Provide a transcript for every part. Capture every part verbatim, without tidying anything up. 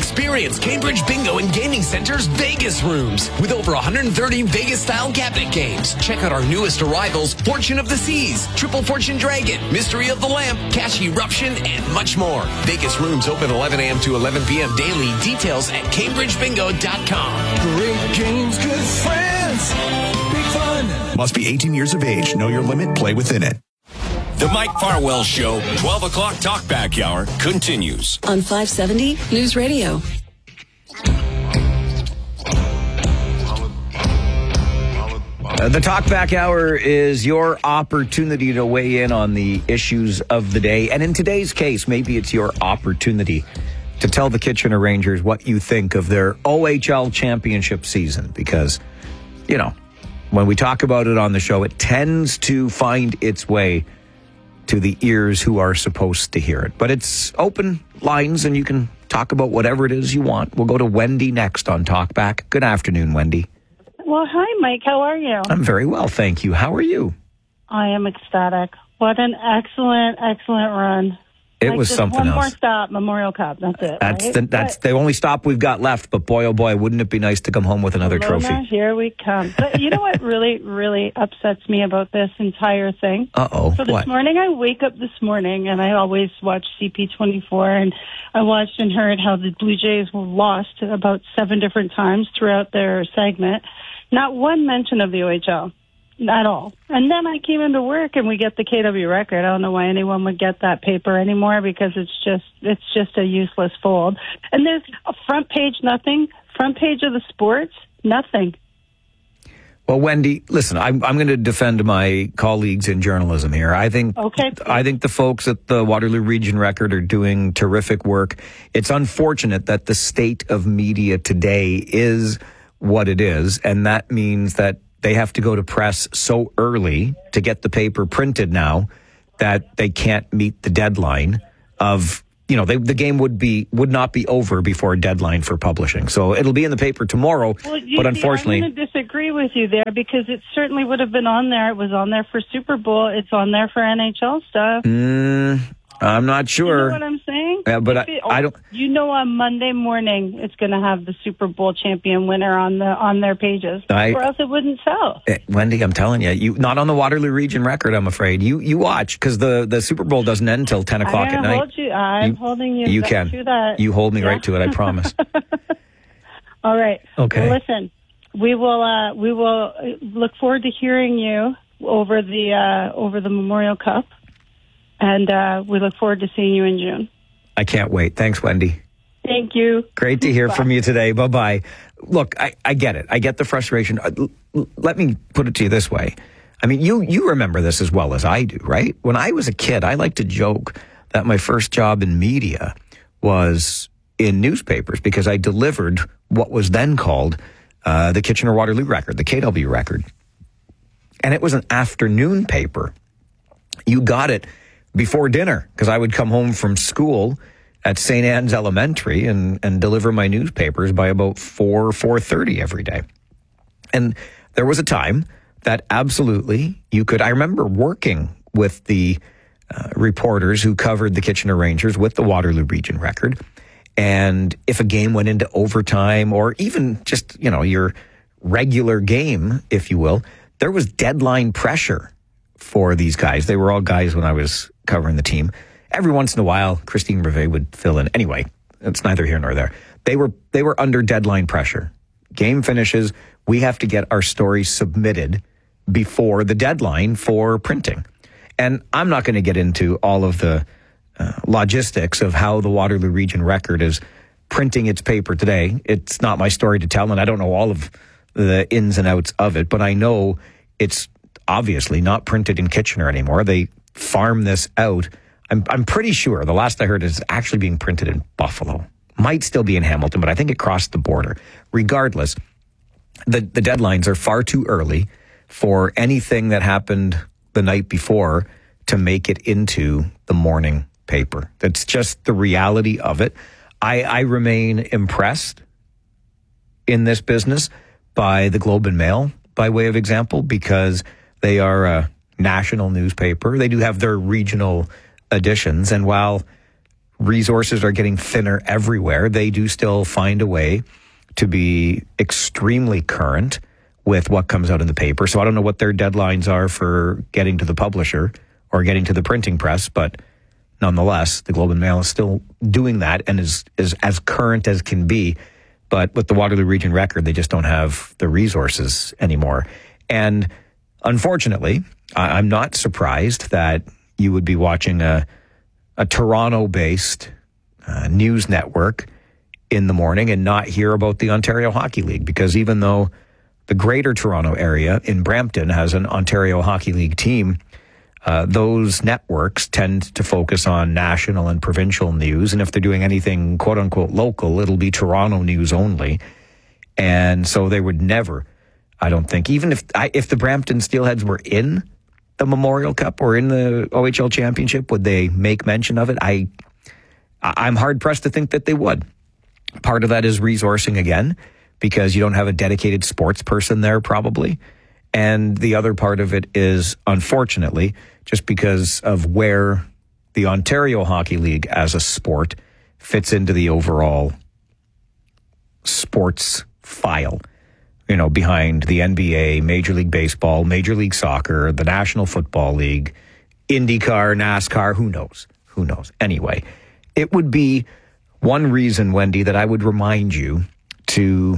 Experience Cambridge Bingo and Gaming Center's Vegas rooms with over one hundred thirty Vegas-style cabinet games. Check out our newest arrivals, Fortune of the Seas, Triple Fortune Dragon, Mystery of the Lamp, Cash Eruption, and much more. Vegas rooms open eleven a.m. to eleven p.m. daily. Details at cambridge bingo dot com. Great games, good friends, big fun. Must be eighteen years of age. Know your limit. Play within it. The Mike Farwell Show, twelve o'clock Talkback Hour, continues. On five seventy News Radio. Uh, the Talkback Hour is your opportunity to weigh in on the issues of the day. And in today's case, maybe it's your opportunity to tell the Kitchener Rangers what you think of their O H L championship season. Because, you know, when we talk about it on the show, it tends to find its way to the ears who are supposed to hear it. But it's open lines, and you can talk about whatever it is you want. We'll go to Wendy next on Talkback. Good afternoon, Wendy. Well, hi, Mike. How are you? I'm very well, thank you. How are you? I am ecstatic. What an excellent, excellent run. It like was just something one else. One more stop, Memorial Cup. That's it. That's right? the that's but, the only stop we've got left. But boy, oh boy, wouldn't it be nice to come home with another Luna, trophy? Here we come. But you know what really, really upsets me about this entire thing? Uh oh. So this what? morning, I wake up this morning, and I always watch C P twenty-four, and I watched and heard how the Blue Jays were lost about seven different times throughout their segment. Not one mention of the O H L. At all. And then I came into work and we get the K W record. I don't know why anyone would get that paper anymore, because it's just it's just a useless fold. And there's a front page, nothing. Front page of the sports, nothing. Well, Wendy, listen, I'm I'm going to defend my colleagues in journalism here. I think okay. I think the folks at the Waterloo Region Record are doing terrific work. It's unfortunate that the state of media today is what it is, and that means that they have to go to press so early to get the paper printed now that they can't meet the deadline of, you know, they, the game would be would not be over before a deadline for publishing. So it'll be in the paper tomorrow, well, you, but unfortunately... I'm going to disagree with you there, because it certainly would have been on there. It was on there for Super Bowl. It's on there for N H L stuff. Mm, I'm not sure. You know what I'm saying? Yeah, but I, it, I don't... You know, on Monday morning, it's going to have the Super Bowl champion winner on the on their pages, I, or else it wouldn't sell. Uh, Wendy, I'm telling you, you not on the Waterloo Region Record, I'm afraid. You you watch, because the, the Super Bowl doesn't end until ten o'clock at night. Hold you. I'm you, holding you, you back can. to that. You hold me yeah. right to it, I promise. All right. Okay. Well, listen, we will uh, we will look forward to hearing you over the uh, over the Memorial Cup. And uh, we look forward to seeing you in June. I can't wait. Thanks, Wendy. Thank you. Great to hear Bye. from you today. Bye-bye. Look, I, I get it. I get the frustration. Uh, l- let me put it to you this way. I mean, you, you remember this as well as I do, right? When I was a kid, I like to joke that my first job in media was in newspapers, because I delivered what was then called uh, the Kitchener-Waterloo Record, the K W Record. And it was an afternoon paper. You got it before dinner, because I would come home from school at Saint Anne's Elementary and, and deliver my newspapers by about four, four thirty every day. And there was a time that absolutely you could, I remember working with the uh, reporters who covered the Kitchener Rangers with the Waterloo Region Record. And if a game went into overtime, or even just, you know, your regular game, if you will, there was deadline pressure for these guys. They were all guys when I was covering the team. Every once in a while, Christine Brevet would fill in. Anyway, it's neither here nor there. They were they were under deadline pressure. Game finishes, we have to get our story submitted before the deadline for printing. And I'm not going to get into all of the uh, logistics of how the Waterloo Region Record is printing its paper today. It's not my story to tell, and I don't know all of the ins and outs of it, but I know it's obviously not printed in Kitchener anymore. They farm this out. I'm, I'm pretty sure, the last I heard, is actually being printed in Buffalo. Might still be in Hamilton, but I think it crossed the border. Regardless, the, the deadlines are far too early for anything that happened the night before to make it into the morning paper. That's just the reality of it. I, I remain impressed in this business by the Globe and Mail, by way of example, because they are a national newspaper. They do have their regional editions, and while resources are getting thinner everywhere, they do still find a way to be extremely current with what comes out in the paper. So I don't know what their deadlines are for getting to the publisher or getting to the printing press, but nonetheless, the Globe and Mail is still doing that and is, is as current as can be. But with the Waterloo Region Record, they just don't have the resources anymore. And unfortunately, I'm not surprised that you would be watching a, a Toronto-based uh, news network in the morning and not hear about the Ontario Hockey League, because even though the Greater Toronto Area in Brampton has an Ontario Hockey League team, Uh, those networks tend to focus on national and provincial news. And if they're doing anything quote unquote local, it'll be Toronto news only. And so they would never, I don't think, even if I, if the Brampton Steelheads were in the Memorial Cup or in the O H L Championship, would they make mention of it? I, I'm hard pressed to think that they would. Part of that is resourcing again, because you don't have a dedicated sports person there probably. And the other part of it is, unfortunately, just because of where the Ontario Hockey League as a sport fits into the overall sports file, you know, behind the N B A, Major League Baseball, Major League Soccer, the National Football League, IndyCar, NASCAR, who knows? Who knows? Anyway, it would be one reason, Wendy, that I would remind you to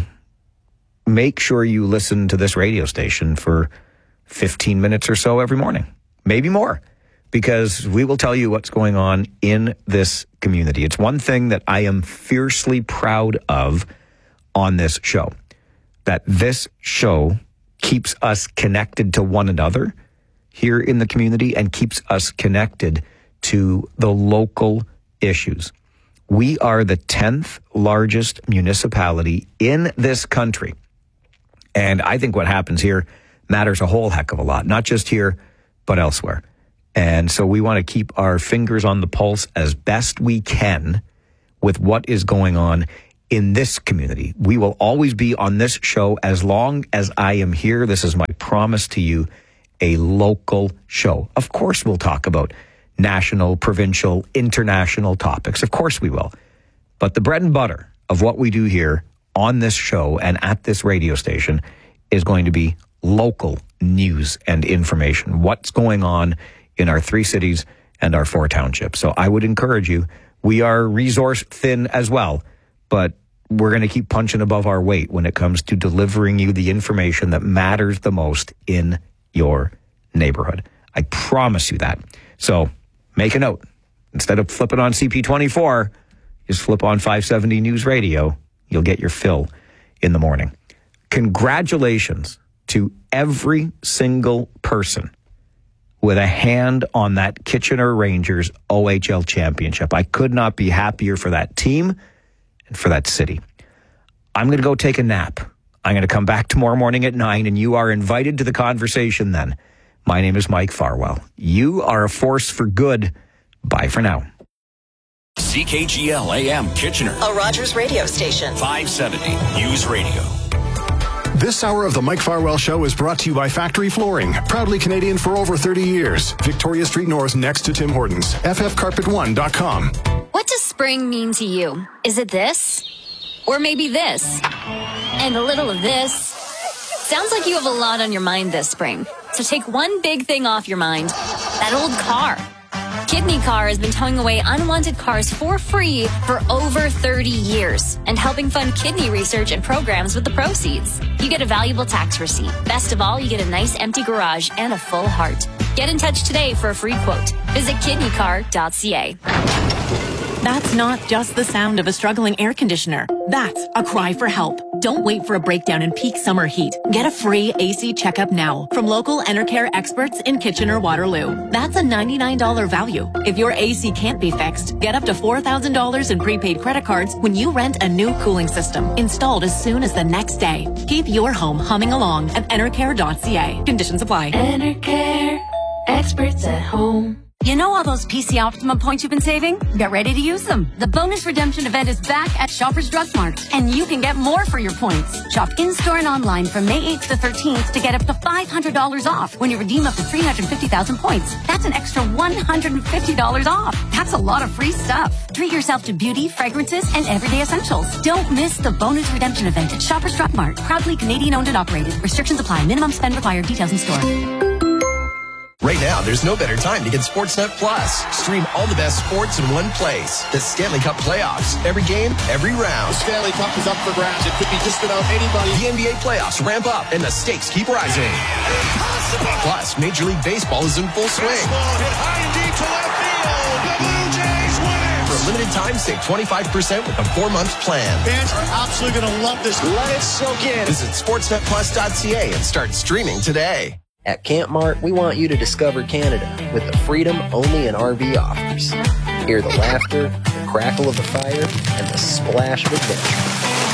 make sure you listen to this radio station for fifteen minutes or so every morning, maybe more, because we will tell you what's going on in this community. It's one thing that I am fiercely proud of on this show, that this show keeps us connected to one another here in the community and keeps us connected to the local issues. We are the tenth largest municipality in this country. And I think what happens here matters a whole heck of a lot, not just here, but elsewhere. And so we want to keep our fingers on the pulse as best we can with what is going on in this community. We will always be on this show as long as I am here. This is my promise to you, a local show. Of course, we'll talk about national, provincial, international topics. Of course we will. But the bread and butter of what we do here on this show and at this radio station is going to be local news and information. What's going on in our three cities and our four townships. So I would encourage you, we are resource thin as well, but we're going to keep punching above our weight when it comes to delivering you the information that matters the most in your neighborhood. I promise you that. So make a note. Instead of flipping on C P twenty-four, just flip on five seventy News Radio. You'll get your fill in the morning. Congratulations to every single person with a hand on that Kitchener Rangers O H L championship. I could not be happier for that team and for that city. I'm going to go take a nap. I'm going to come back tomorrow morning at nine, and you are invited to the conversation then. My name is Mike Farwell. You are a force for good. Bye for now. C K G L A M Kitchener, A Rogers radio station. five seventy News Radio. This hour of the Mike Farwell Show is brought to you by Factory Flooring, proudly Canadian for over thirty years. Victoria Street North next to Tim Hortons. F F carpet one dot com. What does spring mean to you? Is it this? Or maybe this? And a little of this? Sounds like you have a lot on your mind this spring. So take one big thing off your mind. That old car. Kidney Car has been towing away unwanted cars for free for over thirty years and helping fund kidney research and programs with the proceeds. You get a valuable tax receipt. Best of all, you get a nice empty garage and a full heart. Get in touch today for a free quote. Visit kidney car dot c a. That's not just the sound of a struggling air conditioner. That's a cry for help. Don't wait for a breakdown in peak summer heat. Get a free A C checkup now from local Enercare experts in Kitchener-Waterloo. That's a ninety-nine dollars value. If your A C can't be fixed, get up to four thousand dollars in prepaid credit cards when you rent a new cooling system installed as soon as the next day. Keep your home humming along at enercare dot c a. Conditions apply. Enercare, experts at home. You know all those P C Optimum points you've been saving? Get ready to use them. The bonus redemption event is back at Shoppers Drug Mart, and you can get more for your points. Shop in-store and online from May eighth to thirteenth to get up to five hundred dollars off when you redeem up to three hundred fifty thousand points. That's an extra one hundred fifty dollars off. That's a lot of free stuff. Treat yourself to beauty, fragrances, and everyday essentials. Don't miss the bonus redemption event at Shoppers Drug Mart. Proudly Canadian owned and operated. Restrictions apply. Minimum spend required. Details in store. Right now, there's no better time to get Sportsnet Plus. Stream all the best sports in one place. The Stanley Cup playoffs. Every game, every round. The Stanley Cup is up for grabs. It could be just about anybody. The N B A playoffs ramp up, and the stakes keep rising. Impossible! Plus, Major League Baseball is in full swing. Baseball hit high and deep to left field. The Blue Jays win it. For a limited time, save twenty-five percent with a four-month plan. Fans are absolutely going to love this. Let it soak in. Visit sportsnet plus dot c a and start streaming today. At Camp Mart, we want you to discover Canada with the freedom only an R V offers. Hear the laughter, the crackle of the fire, and the splash of adventure.